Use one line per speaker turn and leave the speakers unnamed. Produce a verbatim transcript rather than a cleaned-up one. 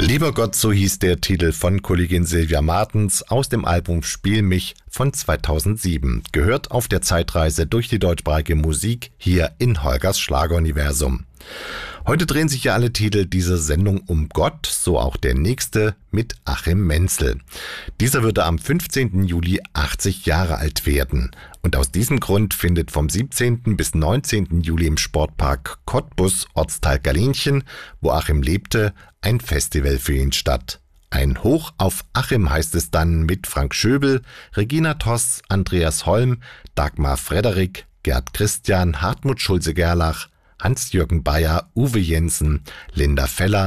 Lieber Gott, so hieß der Titel von Kollegin Sylvia Martens aus dem Album Spiel mich von zweitausendsieben. Gehört auf der Zeitreise durch die deutschsprachige Musik hier in Holgers Schlageruniversum. Heute drehen sich ja alle Titel dieser Sendung um Gott, so auch der nächste mit Achim Mentzel. Dieser würde am fünfzehnten Juli achtzig Jahre alt werden. Und aus diesem Grund findet vom siebzehnten bis neunzehnten Juli im Sportpark Cottbus, Ortsteil Galenchen, wo Achim lebte, ein Festival für ihn statt. Ein Hoch auf Achim heißt es dann mit Frank Schöbel, Regina Toss, Andreas Holm, Dagmar Frederik, Gerd Christian, Hartmut Schulze-Gerlach, Hans-Jürgen Bayer, Uwe Jensen, Linda Feller,